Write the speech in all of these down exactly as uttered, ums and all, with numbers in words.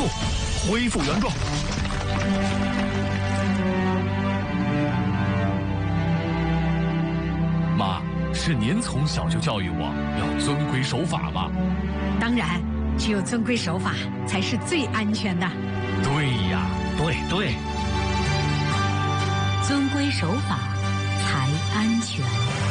恢复原状。妈，是您从小就教育我要遵规守法吗？ 当然，只有遵规守法才是最安全的。 对呀， 对对， 遵规守法才安全。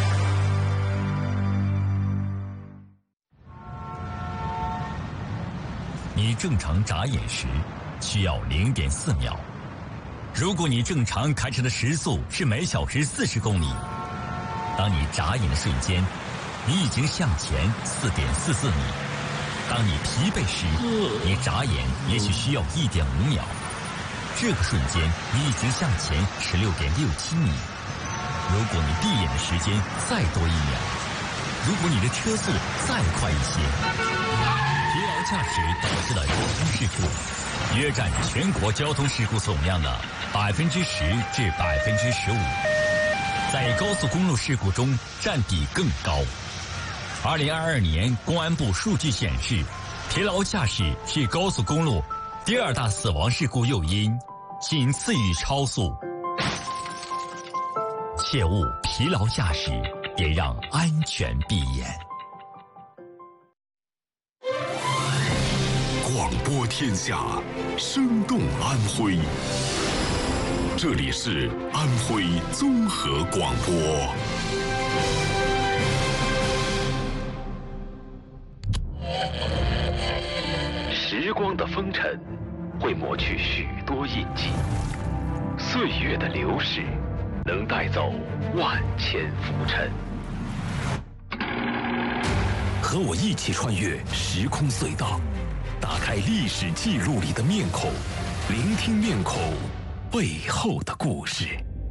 你正常眨眼时需要零点四秒。如果你正常开车的时速是每小时四十公里，当你眨眼的瞬间，你已经向前四点四四米。当你疲惫时，你眨眼也许需要一点五秒。这个瞬间，你已经向前十六点六七米。如果你闭眼的时间再多一秒，如果你的车速再快一些，疲劳驾驶导致的交通事故约占全国交通事故总量的百分之十至百分之十五，在高速公路事故中占比更高。二零二二年公安部数据显示，疲劳驾驶是高速公路第二大死亡事故诱因，仅次于超速。切勿疲劳驾驶，别让安全闭眼。 广播天下，生动安徽。这里是安徽综合广播。 时光的风尘会抹去许多印记，岁月的流逝能带走万千浮尘。 和我一起穿越时空隧道，打开历史记录里的面孔，聆听面孔背后的故事。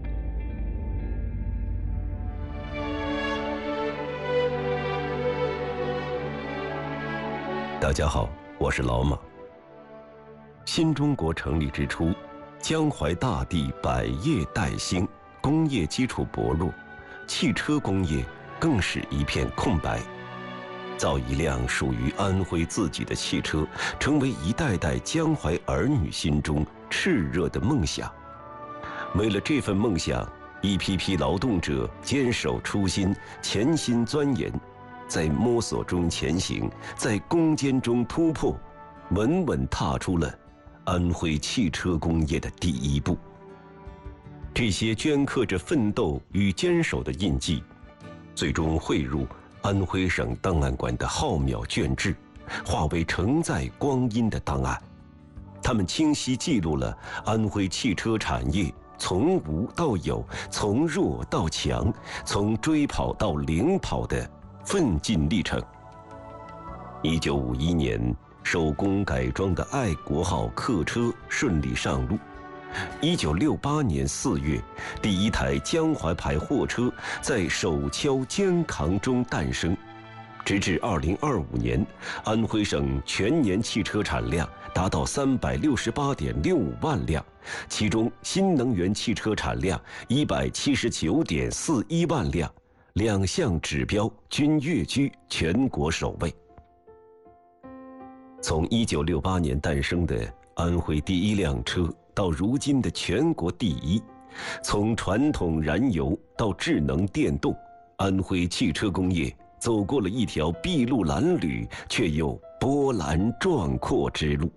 大家好，我是老马。新中国成立之初，江淮大地百业待兴，工业基础薄弱，汽车工业更是一片空白。造一辆属于安徽自己的汽车，成为一代代江淮儿女心中炽热的梦想。为了这份梦想，一批批劳动者坚守初心，潜心钻研，在摸索中前行，在攻坚中突破，稳稳踏出了安徽汽车工业的第一步。这些镌刻着奋斗与坚守的印记，最终汇入安徽省档案馆的浩渺卷帙，化为承载光阴的档案。它们清晰记录了安徽汽车产业从无到有，从弱到强，从追跑到领跑的奋进历程。一九五一年，手工改装的爱国号客车顺利上路。一九六八年四月，第一台江淮牌货车在手敲肩扛中诞生。直至二零二五年，安徽省全年汽车产量达到三百六十八点六五万辆，其中新能源汽车产量一百七十九点四一万辆，两项指标均跃居全国首位。从一九六八年诞生的安徽第一辆车，到如今的全国第一，从传统燃油到智能电动，安徽汽车工业走过了一条筚路蓝缕却又波澜壮阔之路。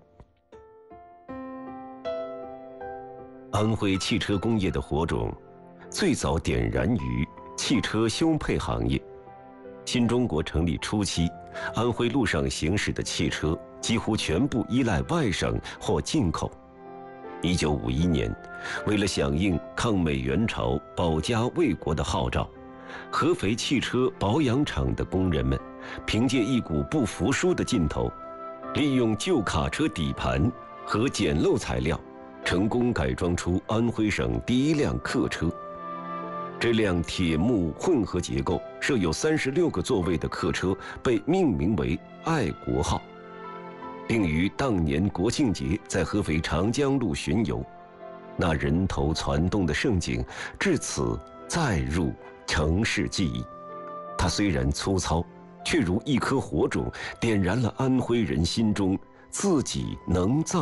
安徽汽车工业的火种最早点燃于汽车修配行业。新中国成立初期，安徽路上行驶的汽车几乎全部依赖外省或进口。一九五一年，为了响应抗美援朝、保家卫国的号召，合肥汽车保养厂的工人们凭借一股不服输的劲头，利用旧卡车底盘和简陋材料，成功改装出安徽省第一辆客车。这辆铁木混合结构、设有三十六个座位的客车被命名为“爱国号”，并于当年国庆节在合肥长江路巡游。那人头攒动的盛景，至此再入城市记忆。它虽然粗糙，却如一颗火种，点燃了安徽人心中自己能造